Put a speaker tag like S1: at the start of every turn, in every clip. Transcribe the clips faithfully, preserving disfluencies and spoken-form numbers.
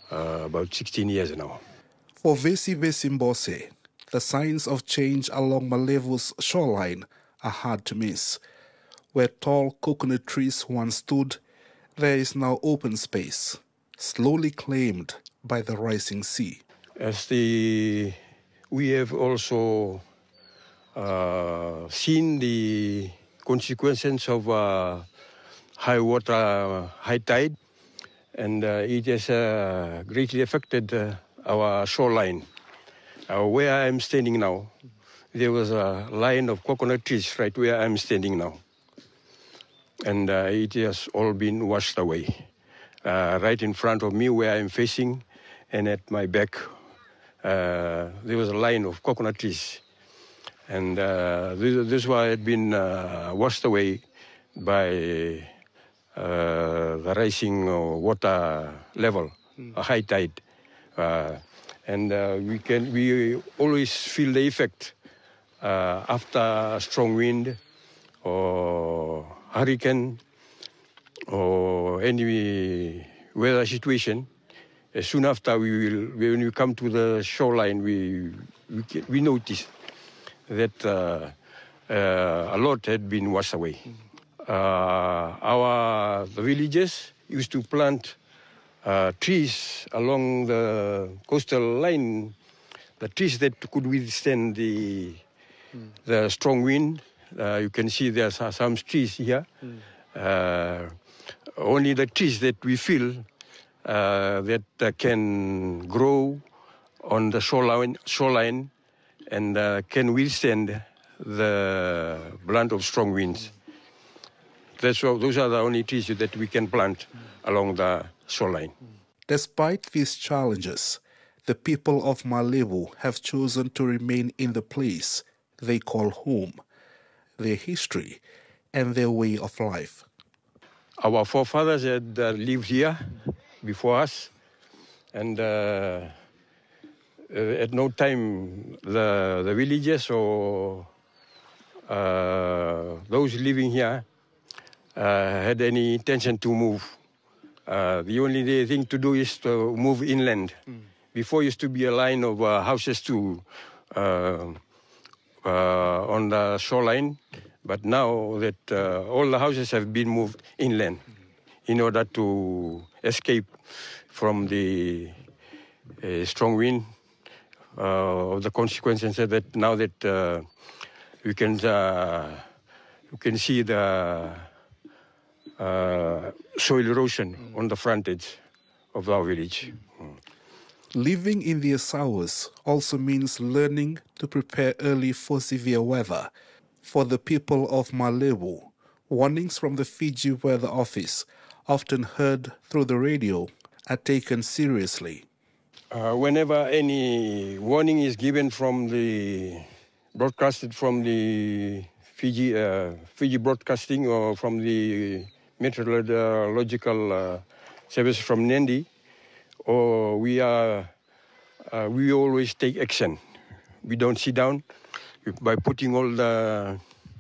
S1: uh, about sixteen years now.
S2: For Vesive Simbose, the signs of change along Malevu's shoreline are hard to miss. Where tall coconut trees once stood, there is now open space, slowly claimed by the rising sea.
S1: As the, we have also uh, seen the consequences of uh, high water, high tide, and uh, it has uh, greatly affected uh, our shoreline. Uh, where I am standing now, there was a line of coconut trees right where I am standing now. And uh, it has all been washed away. Uh, right in front of me where I'm facing and at my back, uh, there was a line of coconut trees. And uh, this, this one had been uh, washed away by uh, the rising uh, water level, mm. a high tide. Uh, and uh, we, can, we always feel the effect uh, after a strong wind or hurricane or any weather situation. As soon after we will, when we come to the shoreline, we we, we notice that uh, uh, a lot had been washed away. Uh, our the villages used to plant uh, trees along the coastal line, the trees that could withstand the mm. the strong wind. Uh, you can see there are some trees here. Mm. Uh, only the trees that we feel uh, that uh, can grow on the shoreline, shoreline and uh, can withstand the brunt of strong winds. That's what, those are the only trees that we can plant mm. along the shoreline.
S2: Despite these challenges, the people of Malevu have chosen to remain in the place they call home, their history, and their way of life.
S1: Our forefathers had uh, lived here before us, and uh, uh, at no time the, the villagers or uh, those living here uh, had any intention to move. Uh, the only thing to do is to move inland. Mm. Before used to be a line of uh, houses to uh, uh, on the shoreline. But now that uh, all the houses have been moved inland in order to escape from the uh, strong wind, uh, of the consequences that now that uh, we can uh, you can see the uh, soil erosion mm. on the frontage of our village. Mm.
S2: Living in the Azores also means learning to prepare early for severe weather. For the people of Malevu, warnings from the Fiji Weather Office, often heard through the radio, are taken seriously.
S1: Uh, whenever any warning is given from the, broadcasted from the Fiji, uh, Fiji Broadcasting or from the Meteorological uh, Service from Nandi, or we are, uh, we always take action. We don't sit down. By putting all the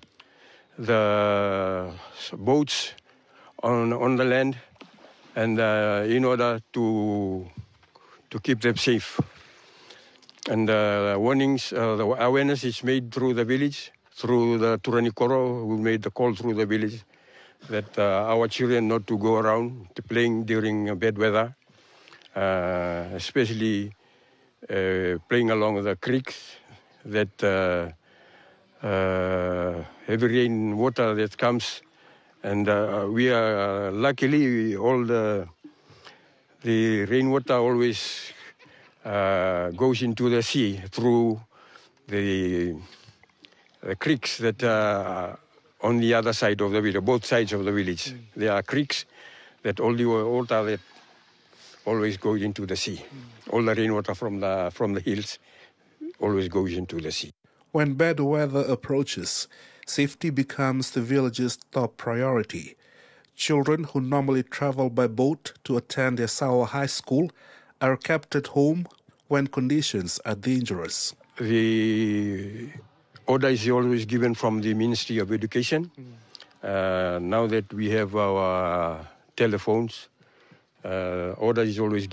S1: the boats on on the land, and uh, in order to to keep them safe, and uh, warnings, uh, the awareness is made through the village, through the Turanikoro, who made the call through the village that uh, our children not to go around to playing during bad weather, uh, especially uh, playing along the creeks. That uh, uh, heavy rain water that comes, and uh, we are uh, luckily all the the rainwater always uh, goes into the sea through the the creeks that are on the other side of the village, both sides of the village. Mm. There are creeks that all the water that always goes into the sea. Mm. All the rainwater from the from the hills always goes into the sea.
S2: When bad weather approaches, safety becomes the village's top priority. Children who normally travel by boat to attend their Sawa High School are kept at home when conditions are dangerous.
S1: The order is always given from the Ministry of Education. Mm. Uh, now that we have our telephones, uh, order is always